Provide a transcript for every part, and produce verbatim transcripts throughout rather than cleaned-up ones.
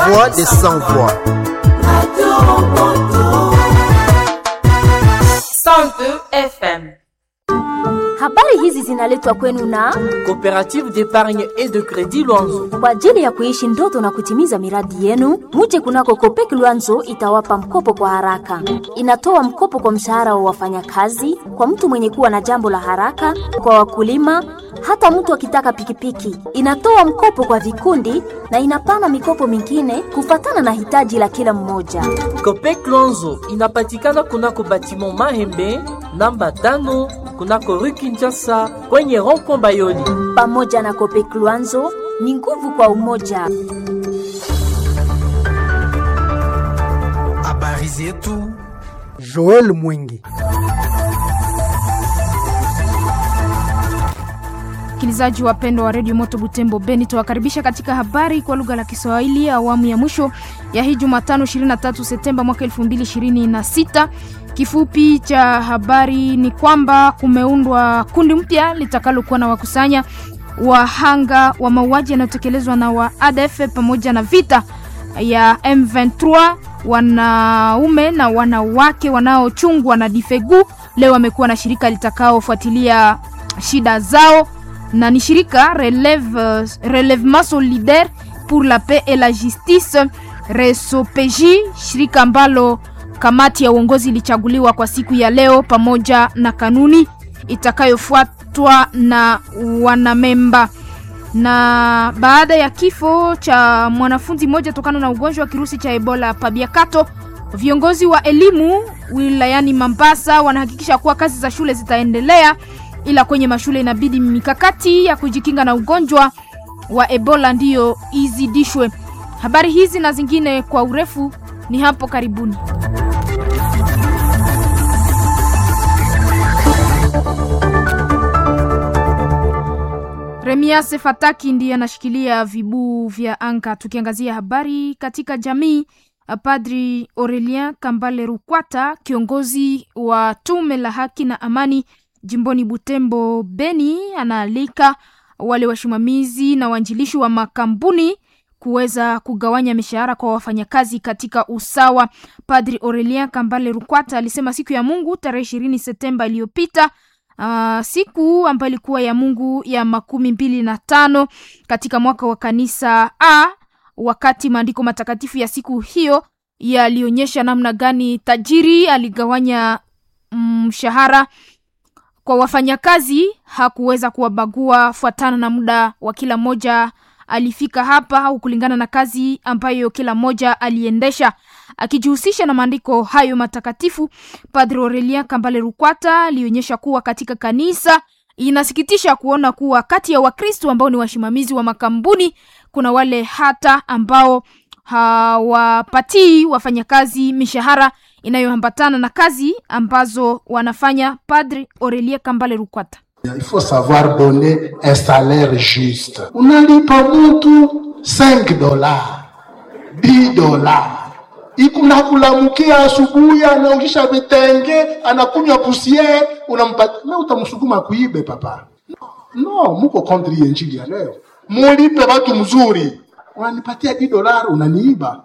voix des sans voix. cent deux F M. Habari hizi zinaletwa kwenu na Coopérative d'épargne et de crédit Luanzo. Kwa ajili ya kuishi ndoto na kutimiza miradi yenu, muje kunako Copec Luanzo itawapa mkopo kwa haraka. Inatoa mkopo kwa mshahara wa wafanyakazi, kwa mtu mwenye kuwa na jambo la haraka, kwa wakulima, hata mtu akitaka pikipiki. Inatoa mkopo kwa vikundi na inapana mikopo mingine kufatana na hitaji la kila mmoja. Copec Luanzo inapatikana kunako batiment Mahembe namba tano kunako Rue Kinshasa kwenye rond-point Bayoni. Pamoja na Copec Luanzo ni nguvu kwa umoja. Habari zetu Joel Mwingi. Wasikilizaji wapendwa wa Radio Moto Butembo Beni, tuwakaribisha katika habari kwa lugha la Kiswahili awamu ya mwisho ya hii Jumatano ishirini na tatu Septemba mwaka elfu mbili ishirini na sita. Kifupi cha habari ni kwamba kumeundwa kundi mpya litakalokuwa na wakusanya wahanga wa mauaji yanayotekelezwa na wa A D F pamoja na vita ya M ishirini na tatu. Wanaume na wanawake wanaochungwa na Difegu leo wamekuwa na shirika litakaofuatilia shida zao, na ni shirika Relève, Relèvement Solidaire pour la Paix et la Justice Resopeji, shirika ambalo kamati ya uongozi ilichaguliwa kwa siku ya leo pamoja na kanuni itakayofuatwa na wanamemba. Na baada ya kifo cha mwanafunzi mmoja tokana na ugonjwa wa kirusi cha Ebola Pabiakato, viongozi wa elimu wilayani Mambasa wanahakikisha kuwa kazi za shule zitaendelea, ila kwenye mashule inabidi mikakati ya kujikinga na ugonjwa wa Ebola ndiyo izidishwe. Habari hizi na zingine kwa urefu ni hapo karibuni. Remias Fataki ndiye anashikilia vibu vya anga. Tukiangazia habari katika jamii, Padri Aurelien Kambale Rukwata, kiongozi wa tume la haki na amani jimboni Butembo Beni, anaalika wale wasimamizi na waanjilishi wa makambuni kuweza kugawanya mishahara kwa wafanyakazi katika usawa. Padri Aurelien Kambale Rukwata alisema siku ya Mungu tarehe ishirini Septemba iliyopita, uh, siku ambayo ilikuwa ya Mungu ya makumi mbili na tano katika mwaka wa kanisa A, wakati maandiko matakatifu ya siku hiyo yalionyesha namna gani tajiri aligawanya mshahara mm, kwa wafanyakazi. Hakuweza kuwabagua fuatana na muda wa kila moja alifika hapa au kulingana na kazi ambayo kila moja aliendesha. Akijihusisha na maandiko hayo matakatifu, Padre Aurelien Kambale Rukwata alionyesha kuwa katika kanisa inasikitisha kuona kuwa kati ya Wakristo ambao ni wasimamizi wa makambuni kuna wale hata ambao hawapatii wafanyakazi mishahara inayoambatana na kazi ambazo wanafanya. Padre Aurelien Kambale Rukwata: il faut savoir donner un salaire juste. Unalipa mtu cinq dollars, dix dollars. Ikuna kulamukia asubuhi anaushisha vitenge, anakunywa pusiere, unampata. Leo utamsukuma kuibe papa. No, muko contre injili ya leo. Mulipe watu mzuri. Unanipatia dix dollars unaniiba.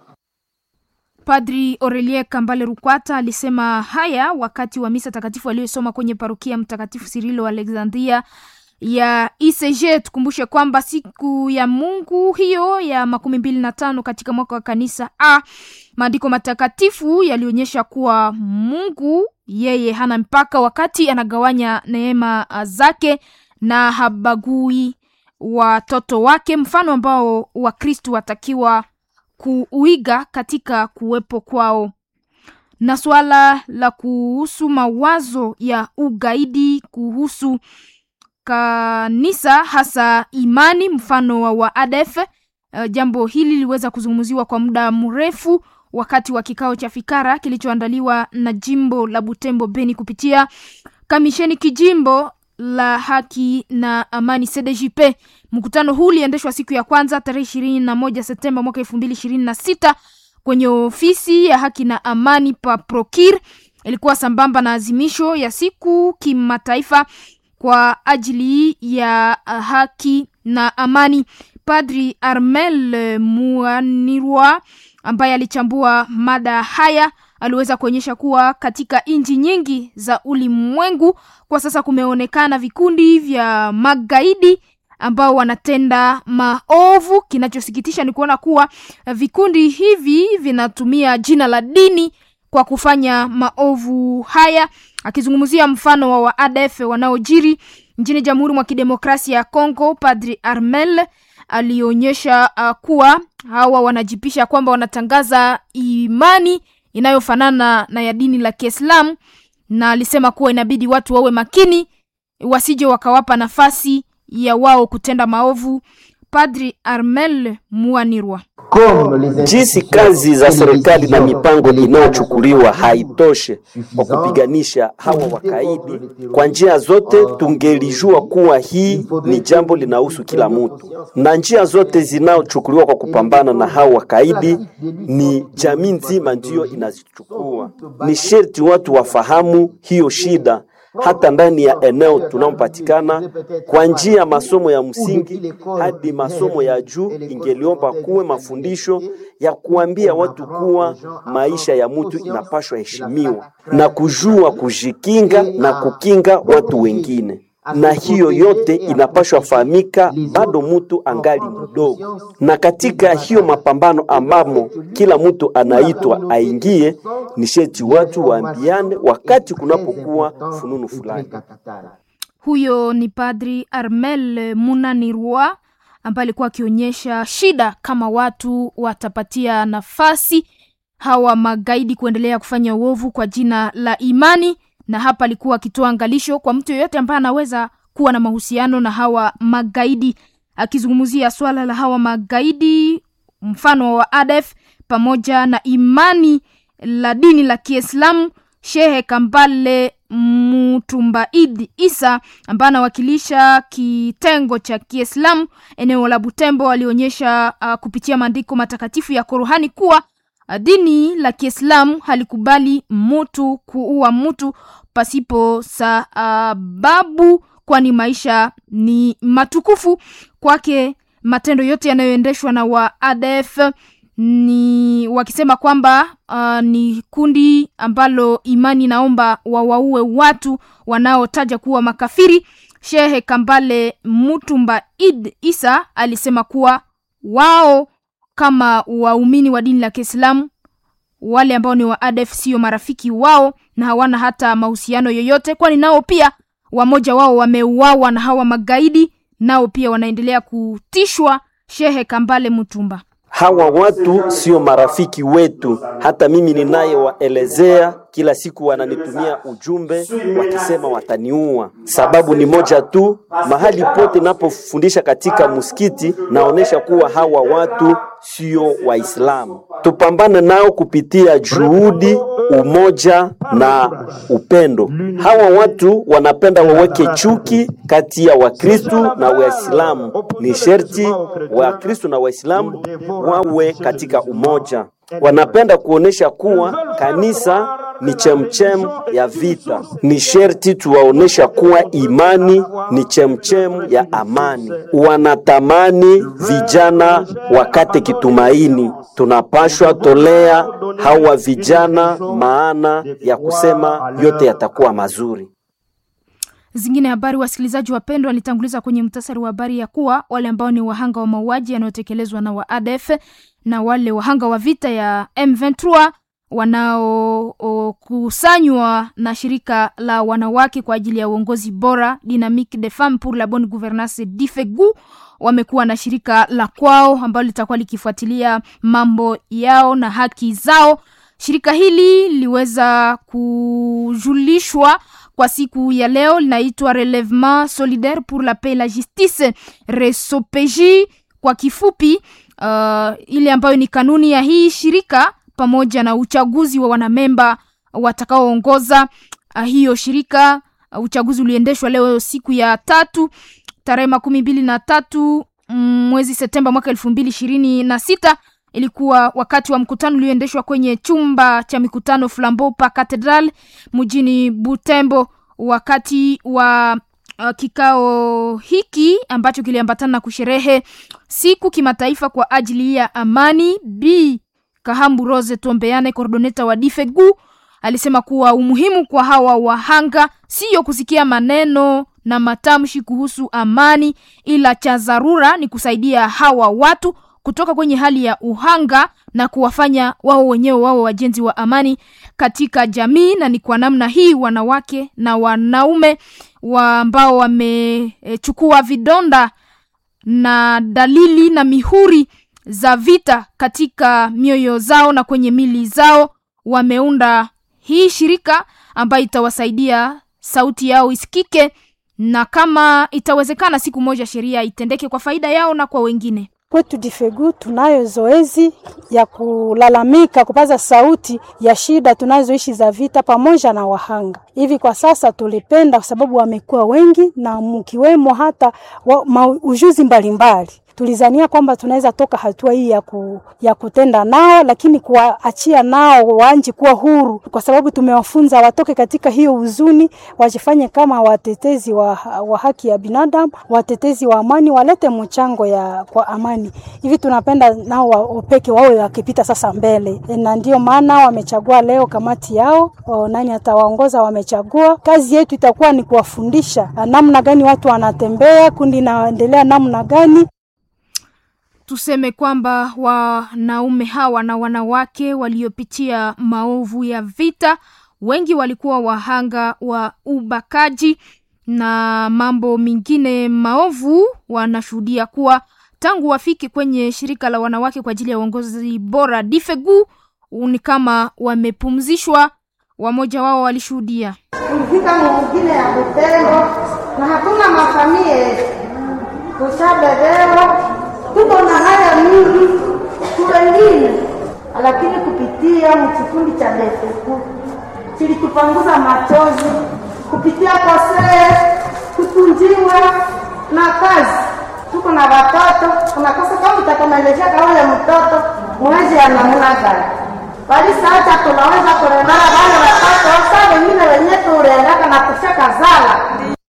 Padri Aurelien Kambale Rukwata alisema haya wakati wa misa takatifu aliyosoma kwenye parokia Mtakatifu Cyrilo Alexandria ya I C G. Tukumbushe kwamba siku ya Mungu hiyo ya makumi mbili na tano katika mwaka wa kanisa A, maandiko matakatifu yalionyesha kuwa Mungu yeye hana mpaka wakati anagawanya neema zake na habagui watoto wake, mfano ambao Wakristo watakiwa kuuiga katika kuwepo kwao. Na swala la kuhusu mawazo ya ugaidi kuhusu kanisa hasa imani mfano wa wa A D F, uh, jambo hili liweza kuzungumziwa kwa muda mrefu wakati wa kikao cha fikara kilichoandaliwa na jimbo la Butembo Beni kupitia kamisheni kijimbo la haki na amani C D J P. Mkutano huu uliendeshwa siku ya kwanza tarehe ishirini na moja Septemba mwaka elfu mbili ishirini na sita kwenye ofisi ya haki na amani pa Prokir. Ilikuwa sambamba na azimisho ya siku kimataifa kwa ajili ya haki na amani. Padri Armel Muanirwa ambaye alichambua mada haya aliweza kuonyesha kuwa katika nchi nyingi za ulimwengu kwa sasa kumeonekana vikundi vya magaidi ambao wanatenda maovu. Kinachosikitisha ni kuona kuwa vikundi hivi vinatumia jina la dini kwa kufanya maovu haya. Akizungumzia mfano wa wa A D F wanaojiri nchini Jamhuri mwa Kidemokrasia ya Kongo, Padri Armel alionyesha uh, kuwa hawa wanajipisha kwamba wanatangaza imani inayofanana na ya dini la Kiislamu, na alisema kuwa inabidi watu wawe makini wasije wakawapa nafasi ya wao kutenda maovu. Padri Armel Muanirwa: jinsi kazi za serikali na mipango inayochukuliwa haitoshe kwa kupiganisha hawa wakaidi kwa njia zote, tungelijua kuwa hii ni jambo linahusu kila mtu, na njia zote zinazochukuliwa kwa kupambana na hawa wakaidi ni jamii nzima ndio inazichukua. Ni sharti watu wafahamu hiyo shida hata ndani ya eneo tunampatikana, kwa njia ya masomo ya msingi hadi masomo ya juu. Ingeliomba kuwe mafundisho ya kuambia watu kuwa maisha ya mtu inapaswa heshimiwa na kujua kujikinga na kukinga watu wengine, na hiyo yote inapaswa fahamika bado mtu angali mdogo. Na katika hiyo mapambano ambamo kila mtu anaitwa aingie, ni sharti watu waambiane wakati kunapokuwa fununu fulani. Huyo ni Padri Armel Muanirwa ambaye alikuwa akionyesha shida kama watu watapatia nafasi hawa magaidi kuendelea kufanya uovu kwa jina la imani. Na hapa alikuwa akitoa angalisho kwa mtu yeyote ambaye anaweza kuwa na mahusiano na hawa magaidi. Akizungumzia swala la hawa magaidi, mfano wa A D F pamoja na imani la dini la Kiislamu, Shehe Kambale Mutumbaid Isa ambaye anawakilisha kitengo cha Kiislamu eneo la Butembo alionyesha uh, kupitia maandiko matakatifu ya Qur'ani kuwa dini la Kiislamu halikubali mtu kuua mtu pasipo sababu, kwani maisha ni matukufu. Kwake matendo yote yanayoendeshwa na wa A D F ni wakisema kwamba uh, ni kundi ambalo imani naomba wawaue watu wanaotaja kuwa makafiri. Shehe Kambale Mutumbaid Isa alisema kuwa wao kama waumini wa dini la Kiislamu, wale ambao ni wa A D F sio marafiki wao na hawana hata mahusiano yoyote, kwani nao pia wamoja wao wameuawa na hawa magaidi, nao pia wanaendelea kutishwa. Shehe Kambale Mutumba: hawa watu sio marafiki wetu. Hata mimi ninaye waelezea kila siku wananitumia ujumbe wakisema wataniua. Sababu ni moja tu, mahali pote napofundisha katika msikiti naonesha kuwa hawa watu sio Waislamu. Tupambane nao kupitia juhudi, umoja na upendo. Hawa watu wanapenda waweke chuki kati ya Wakristo na Waislamu. Ni sharti Wakristo na Waislamu wawe katika umoja. Wanapenda kuonesha kuwa kanisa ni chemchem ya vita. Ni sharti tuwaonesha kuwa imani ni chemchem ya amani. Wanatamani vijana wakate kitumaini. Tunapashwa tolea hawa vijana maana ya kusema yote yatakuwa mazuri. Zingine habari, wasikilizaji wapendwa, alitanguliza kwenye mtasari wa habari ya kuwa wale ambao ni wahanga wa mauaji yanayotekelezwa na wa A D F na wale wahanga wa vita ya M ishirini na tatu wanaokusanywa na shirika la wanawake kwa ajili ya uongozi bora, Dynamique des Femmes pour la Bonne Gouvernance D F E G U, wamekuwa na shirika la kwao ambalo litakuwa likifuatilia mambo yao na haki zao. Shirika hili liweza kujulishwa kwa siku ya leo, linaitwa Relèvement Solidaire pour la Paix et la Justice, R E S O P J kwa kifupi. Uh, ile ambayo ni kanuni ya hii shirika pamoja na uchaguzi wa wanamemba watakaoongoza uh, hiyo shirika. Uh, uchaguzi uliendeshwa leo siku ya tatu tarehe makumi mbili na tatu mwezi Septemba mwaka elfu mbili ishirini na sita. Ilikuwa wakati wa mkutano ulioendeshwa kwenye chumba cha mikutano Flambeau pa Cathedral mjini Butembo. Wakati wa uh, kikao hiki ambacho kiliambatana na kusherehe siku kimataifa kwa ajili ya amani, Bi Kahambu Rose Tombeane, coordinator wa Difegu, alisema kuwa umuhimu kwa hawa wahanga sio kusikia maneno na matamshi kuhusu amani, ila cha dharura ni kusaidia hawa watu kutoka kwenye hali ya uhanga na kuwafanya wao wenyewe wao wajenzi wa amani katika jamii. Na ni kwa namna hii wanawake na wanaume wa ambao wamechukua e, vidonda na dalili na mihuri za vita katika mioyo zao na kwenye mili zao wameunda hii shirika ambayo itawasaidia sauti yao isikike, na kama itawezekana siku moja sheria itendeke kwa faida yao na kwa wengine. Kwetu Difegu tunayo zoezi ya kulalamika, kupaza sauti ya shida tunazoishi za vita pamoja na wahanga. Hivi kwa sasa tulipenda kwa sababu wamekuwa wengi na mkiwemo hata wa, ma, ujuzi mbalimbali. Tulizania kwamba tunaweza toka hatua hii ya, ku, ya kutenda nao, lakini kuwaachia nao waanji kuwa huru, kwa sababu tumewafunza watoke katika hiyo huzuni, wajifanye kama watetezi wa, wa haki ya binadamu, watetezi wa amani, walete mchango ya kwa amani. Hivi tunapenda nao wapeke wao wakipita sasa mbele, na ndio maana wamechagua leo kamati yao. O, nani atawaongoza wamechagua. Kazi yetu itakuwa ni kuwafundisha namna gani watu wanatembea, kundi inaendelea namna gani. Tuseme kwamba wanaume hawa na wanawake waliopitia maovu ya vita, wengi walikuwa wahanga wa ubakaji na mambo mengine maovu. Wanashuhudia kuwa tangu wafike kwenye shirika la wanawake kwa ajili ya uongozi bora Difegu ni kama wamepumzishwa. Wamoja wao walishuhudia kufika mwingine ya Butembo na hakuna mafamilia kushabedewa. Tuko na haya mingi kuwengine, lakini kupitia mkikundi cha Difegu kilitupanguza machozi, kupitia kosee, kutunjiwa na kazi. Tuko na watoto, unakosa kama utakomelesha kaule mtoto mwezi ya namuna gani. Bali sasa tunaweza kurendana wale watoto, sasa wengine wenye turendaka na kushaka zala.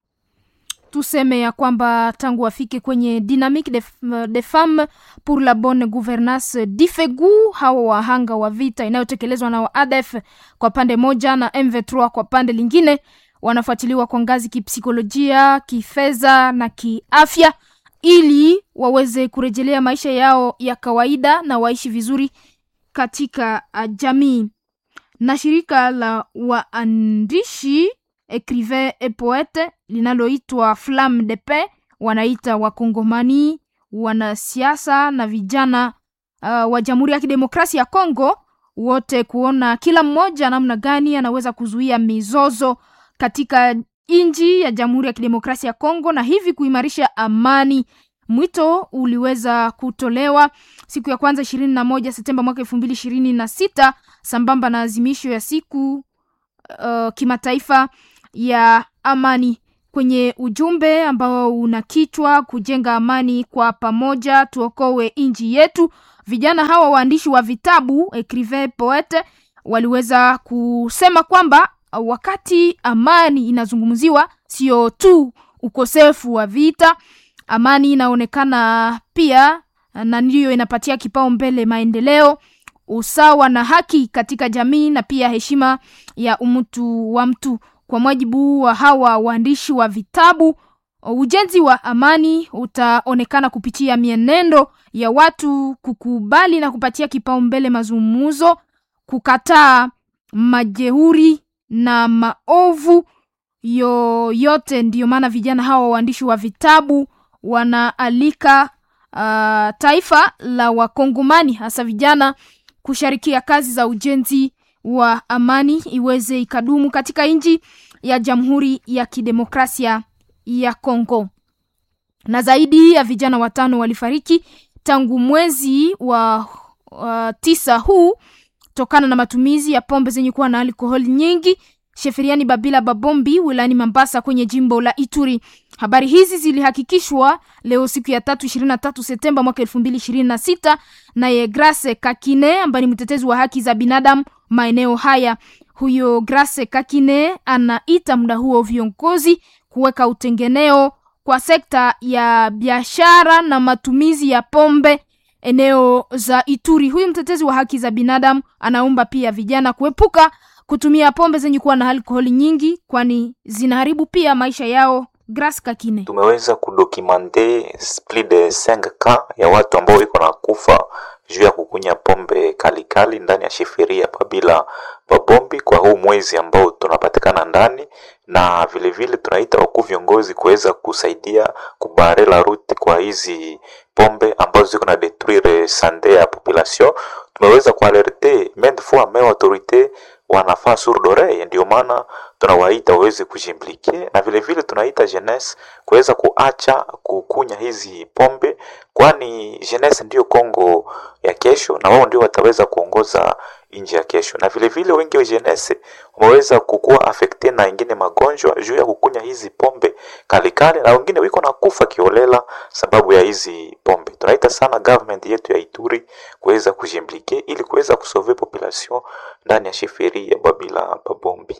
Tuseme ya kwamba tangu wafike kwenye Dynamique de, de Femmes pour la bonne gouvernance Difegu, hawa wahanga wa vita inayotekelezwa na A D F kwa pande moja na M V tatu kwa pande lingine, wanafuatiliwa kwa ngazi kipsikolojia, kifedha na kiafya ili waweze kurejelea maisha yao ya kawaida na waishi vizuri katika jamii. Na shirika la waandishi Écrivain et poète linaloitwa Flamme de Paix, wanaita wakongomani, wanasiasa na vijana uh, wa Jamhuri ya Kidemokrasia ya Kongo wote kuona kila mmoja namna gani anaweza kuzuia mizozo katika nchi ya Jamhuri ya Kidemokrasia ya Kongo na hivi kuimarisha amani. Mwito uliweza kutolewa siku ya kwanza ishirini na moja Septemba mwaka elfu mbili ishirini na sita sambamba na azimisho ya siku uh, kimataifa ya amani. Kwenye ujumbe ambao una kichwa kujenga amani kwa pamoja, tuokoe nchi yetu, vijana hawa waandishi wa vitabu Écrivain Poète waliweza kusema kwamba wakati amani inazungumziwa sio tu ukosefu wa vita, amani inaonekana pia na ndiyo inapatia kipao mbele maendeleo, usawa na haki katika jamii na pia heshima ya umutu wa mtu. Kwa mujibu wa hawa waandishi wa vitabu, ujenzi wa amani utaonekana kupitia mienendo ya watu kukubali na kupatia kipao mbele mazungumzo, kukataa majeuri na maovu yoyote. Ndiyo maana vijana hawa waandishi wa vitabu wanaalika uh, taifa la wakongomani, hasa vijana, kushirikia kazi za ujenzi wa amani iweze ikadumu katika nchi ya Jamhuri ya Kidemokrasia ya Kongo. Na zaidi ya vijana watano walifariki tangu mwezi wa uh, tisa huu tokana na matumizi ya pombe zenye kuwa na alkoholi nyingi Sheferiani Babila Babombi wilayani Mambasa kwenye jimbo la Ituri. Habari hizi zilihakikishwa leo siku ya tatu ishirini na tatu Septemba mwaka elfu mbili ishirini na sita na ye Grace Kakine ambaye ni mtetezi wa haki za binadamu maeneo haya. Huyo Grace Kakine anaita muda huo viongozi kuweka utengeneo kwa sekta ya biashara na matumizi ya pombe eneo za Ituri. Huyu mtetezi wa haki za binadamu anaomba pia vijana kuepuka kutumia pombe zenye kuwa na alkoholi nyingi, kwani zinaharibu pia maisha yao. Grace Kakine: tumeweza kudokumante split de cinq cas ya watu ambao iko na kufa juu ya kukunya pombe kali kali ndani ya shifiria Babila Babombi kwa huu mwezi ambao tunapatikana ndani, na vile vile tunaita wakuu viongozi kuweza kusaidia kubare la route kwa hizi pombe ambazo ziko na détruire santé ya population. Tumeweza kualerte maintes fois mais autorité wanafaa sourd oreille, ndio maana tunawaita waweze kujimplike, na vile vile tunaita jeunesse kuweza kuacha kukunya hizi pombe, kwani jeunesse ndio Kongo ya kesho na wao ndio wataweza kuongoza nchi ya kesho. Na vile vile wengi wa jeunesse wameweza kukua affecté na ingine magonjwa juu ya kukunya hizi pombe kalikali, na wengine wiko na kufa kiolela sababu ya hizi pombe. Tunaita sana government yetu ya Ituri kuweza kujimplike ili kuweza kusauver population ndani ya sheferi ya Babila Babombi.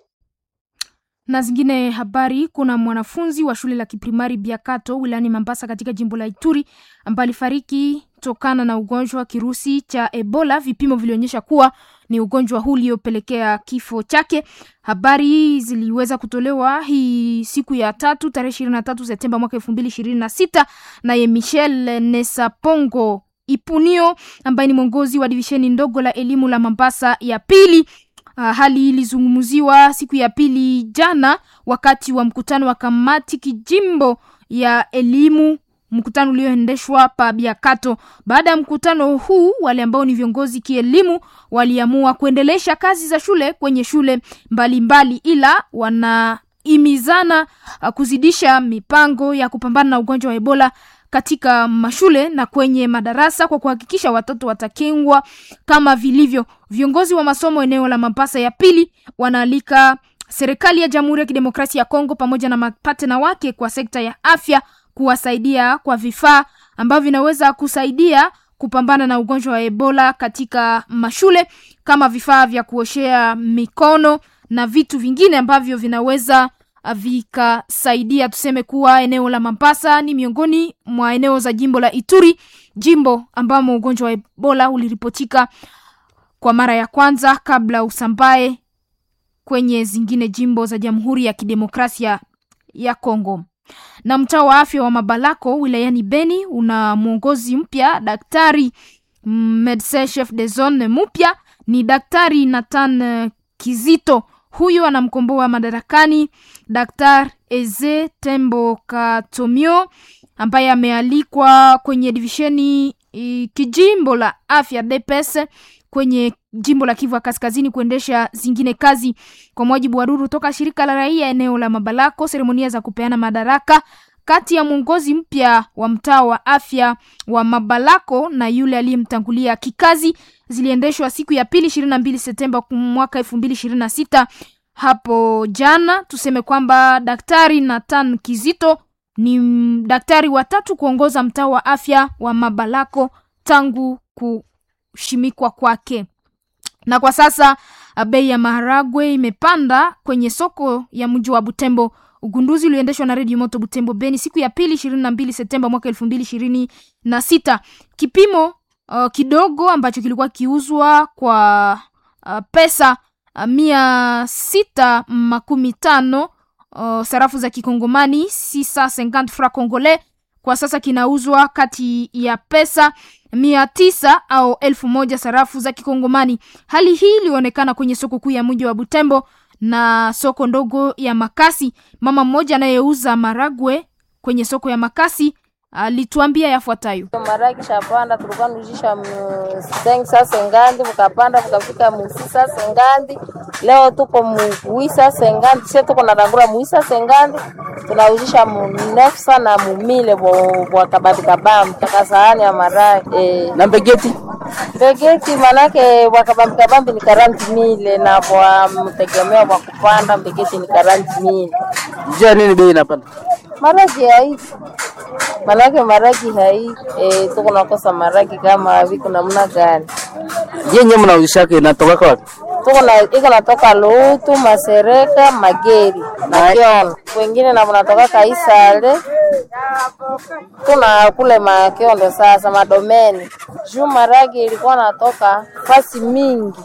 Na zingine habari, kuna mwanafunzi wa shule la kiprimari Biakato wilayani Mambasa katika jimbo la Ituri ambaye alifariki tokana na ugonjwa wa kirusi cha Ebola. Vipimo vilionyesha kuwa ni ugonjwa huu uliopelekea kifo chake. Habari ziliweza kutolewa hii siku ya tatu tarehe ishirini na tatu Septemba mwaka elfu mbili ishirini na sita na ye Michel Nesapongo Ipunio ambaye ni mwongozi wa divisheni ndogo la elimu la Mambasa ya pili. Uh, hali ilizungumziwa siku ya pili jana wakati wa mkutano wa kamati kijimbo ya elimu, mkutano ulioendeshwa pa Biakato. Baada ya mkutano huu, wale ambao ni viongozi kielimu waliamua kuendelesha kazi za shule kwenye shule mbalimbali mbali, ila wanaimizana uh, kuzidisha mipango ya kupambana na ugonjwa wa Ebola katika mashule na kwenye madarasa kwa kuhakikisha watoto watakingwa kama vilivyo. Viongozi wa masomo eneo la Mambasa ya pili wanaalika serikali ya Jamhuri ya Kidemokrasia ya Kongo pamoja na mapatena wake kwa sekta ya afya kuwasaidia kwa vifaa ambavyo vinaweza kusaidia kupambana na ugonjwa wa Ebola katika mashule, kama vifaa vya kuoshea mikono na vitu vingine ambavyo vinaweza vikasaidia. Tuseme kuwa eneo la Mambasa ni miongoni mwa eneo za jimbo la Ituri, jimbo ambamo ugonjwa wa Ebola uliripotika kwa mara ya kwanza kabla usambae kwenye zingine jimbo za Jamhuri ya Kidemokrasia ya Kongo. Na mtaa wa afya wa Mabalako wilayani Beni una mwongozi mpya, daktari medecin chef de zone mpya ni daktari Nathan Kizito. Huyu anamkomboa madarakani Daktari Eze Tembo Katomio ambaye amealikwa kwenye divisheni i, kijimbo la afya D P S kwenye jimbo la Kivu Kaskazini kuendesha zingine kazi. Kwa mujibu wa duru toka shirika la raia eneo la Mabalako, seremonia za kupeana madaraka kati ya mwongozi mpya wa mtaa wa afya wa Mabalako na yule aliyemtangulia kikazi ziliendeshwa siku ya pili ishirini na mbili Septemba mwaka elfu mbili ishirini na sita. Hapo jana tuseme kwamba daktari Nathan Kizito ni daktari wa tatu kuongoza mtaa wa afya wa Mabalako tangu kushimikwa kwake. Na kwa sasa bei ya maharagwe imepanda kwenye soko ya mji wa Butembo. Ugunduzi uliendeshwa na Radio Moto Butembo Beni siku ya pili ishirini na mbili Septemba mwaka elfu mbili ishirini na sita. Kipimo uh, kidogo ambacho kilikuwa kiuzwa kwa uh, pesa uh, mia sita makumi tano uh, sarafu za kikongomani sisa cinquante francs congolais, kwa sasa kinauzwa kati ya pesa mia tisa au elfu moja sarafu za kikongomani. Hali hii ilionekana kwenye soko kuu ya mji wa Butembo na soko ndogo ya Makasi. Mama mmoja anayeuza maragwe kwenye soko ya Makasi alituambia yafuatayo. Maragi shapanda tulikuwa nujisha msengi sasa ngandi mkapanda mkafika musisa sengandi, leo tuko muisa sengandi, sisi tuko na rangura muisa sengandi, tunaujisha munefsa na mumile bo bo kabati kabam takasahani ya maragi eh. Na mbegeti mbegeti manake wakabambi kabambi ni karanti mile na kwa mtegemea kwa kupanda mbegeti ni karanti mile. Je, nini bei inapanda? Maragi hai manake maragi hai eh, tuko nakosa maragi kama hivi kuna mna gani? Je, nyinyi mnauzisha inatoka wapi? tuko na iko natoka Lutu, Masereka, Mageri na Kiondo, wengine na wanatoka Kaisale, tuna kule Makiondo sasa Madomeni. Juu maragi ilikuwa natoka fasi mingi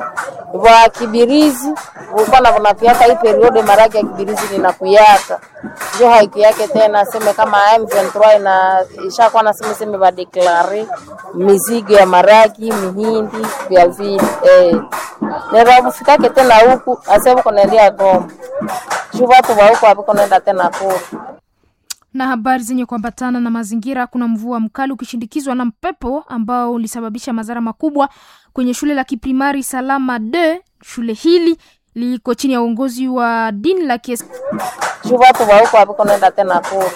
wa Kibirizi, ulikuwa na kunapiaka hii periode maragi ya Kibirizi linakuyaka. Juu haiku yake tena seme kama M twenty-three na ishakuwa na seme seme ba declare mizigo ya maragi, mihindi, vya vile eh nera mfikake tena huku asebu kunaendelea Goma. Juu watu wa huku hapo kunaenda tena kule. Na habari zenye kuambatana na mazingira, kuna mvua mkali ukishindikizwa na mpepo ambao ulisababisha madhara makubwa kwenye shule la kiprimari Salama deux. Shule hili liko chini ya uongozi wa dini la Kiislamu. Watu wa huko hapo kunaenda tena kule.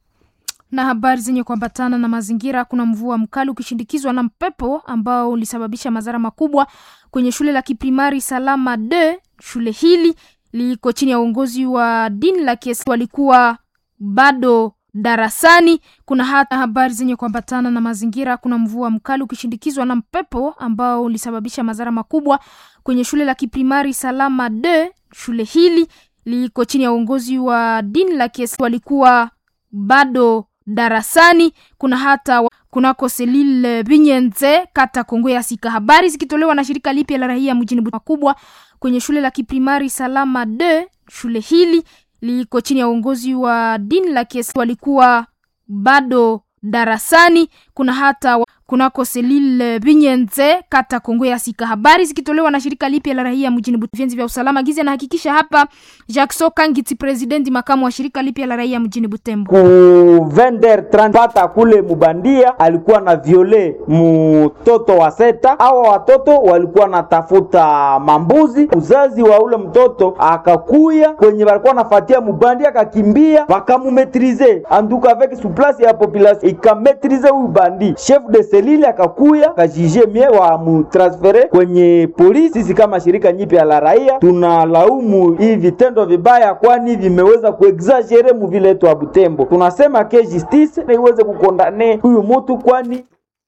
Na habari zenye kuambatana na mazingira, kuna mvua mkali ukishindikizwa na mpepo ambao ulisababisha madhara makubwa kwenye shule la kiprimari Salama deux. Shule hili liko chini ya uongozi wa dini la Kiislamu, walikuwa bado darasani. Kuna hata habari zenye kuambatana na mazingira, kuna mvua mkali ukishindikizwa na mpepo ambao ulisababisha madhara makubwa kwenye shule la kiprimari Salama deux. Shule hili liko chini ya uongozi wa dini la Kiislamu, walikuwa bado darasani. Kuna hata kunako Selile Binyenze kata Kongo ya Sika. Habari zikitolewa na shirika lipya la raia mjini Butembo kwenye shule la kiprimari Salama deux. Shule hili liko chini ya uongozi wa dini la Kiislamu, walikuwa bado darasani. Kuna hata kunako Selile Binyenze kata Kongo ya Sika. Habari zikitolewa na shirika lipya la raia mjini Butembo vya usalama giza na hakikisha hapa Jackson Kangiti, president makamu wa shirika lipya la raia mjini Butembo. Ku vender tranta kule mubandia alikuwa na viole mtoto wa seta. Hawa watoto walikuwa natafuta mambuzi. Uzazi wa ule mtoto akakuya kwenye walikuwa nafuatia mubandia, akakimbia wakamumetrize anduka avec souplesse ya population ikametrize huyu bandi. Chef de Selile akakuya kajije mie wa mutransfere kwenye polisi. Sisi kama shirika nyipya la raia tunalaumu hivi vitendo vibaya, kwani vimeweza kuexagere mu vile tu Butembo. Tunasema ke justice na iweze kukondane huyu mtu, kwani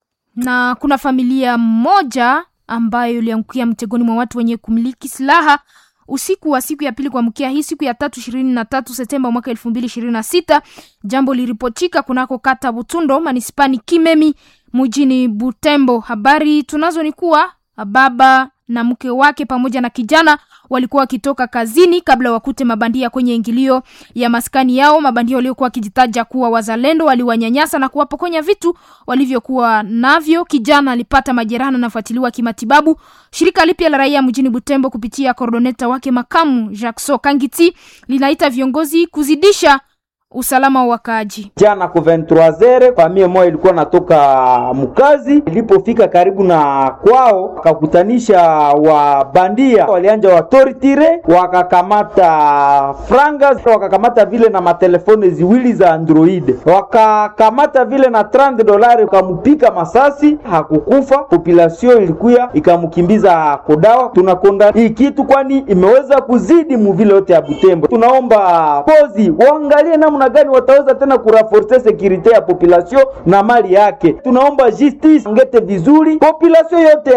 na kuna familia moja ambayo iliangukia mtegoni mwa watu wenye kumiliki silaha usiku wa siku ya pili kwa mkia hii siku ya tatu ishirini na tatu Septemba mwaka elfu mbili ishirini na sita. Jambo liripotika kunako kata Butundo manispani Kimemi mjini Butembo. Habari tunazo ni kuwa baba na mke wake pamoja na kijana walikuwa wakitoka kazini kabla wakute mabandia kwenye ingilio ya maskani yao. Mabandia waliokuwa kijitaja kuwa wazalendo waliwanyanyasa na kuwapokonya vitu walivyokuwa navyo. Kijana alipata majeraha na nafuatiliwa kimatibabu. Shirika lipya la raia mjini Butembo kupitia coordinator wake makamu Jackson Kangiti linaita viongozi kuzidisha usalama wa wakaaji. Jana ku vingt-trois heures familia moja ilikuwa natoka mkazi, ilipofika karibu na kwao wakakutanisha wa bandia, walianja watoritire, wakakamata franga, wakakamata vile na matelefone ziwili za Android, wakakamata vile na trente dolari, wakamupika masasi, hakukufa. Population ilikuya ikamukimbiza kodawa. Tunakonda hii kitu kwani imeweza kuzidi mu vile yote ya Butembo. Tunaomba pozi waangalie namna gani wataweza tena kuraforce security ya population na mali yake. Tunaomba justice ngete vizuri population yote